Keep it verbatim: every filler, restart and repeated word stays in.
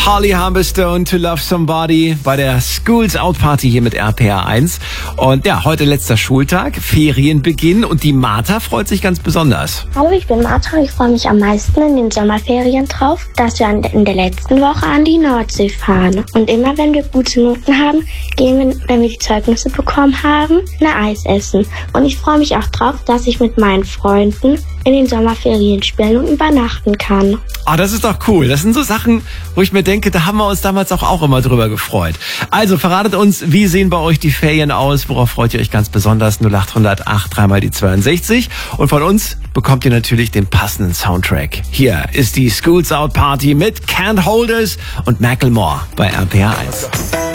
Holly Humberstone, To Love Somebody bei der Schools Out Party hier mit R P R eins. Und ja, heute letzter Schultag, Ferienbeginn und die Martha freut sich ganz besonders. Hallo, ich bin Martha und ich freue mich am meisten in den Sommerferien drauf, dass wir in der letzten Woche an die Nordsee fahren. Und immer wenn wir gute Noten haben, gehen wir, wenn wir die Zeugnisse bekommen haben, ein Eis essen. Und ich freue mich auch drauf, dass ich mit meinen Freunden in den Sommerferien spielen und übernachten kann. Ah, das ist doch cool. Das sind so Sachen, wo ich mir denke, da haben wir uns damals auch, auch immer drüber gefreut. Also verratet uns, wie sehen bei euch die Ferien aus? Worauf freut ihr euch ganz besonders? null acht hundert acht dreimal die zweiundsechzig. Und von uns bekommt ihr natürlich den passenden Soundtrack. Hier ist die Schools Out Party mit Can't Hold Us und Macklemore bei R P R eins.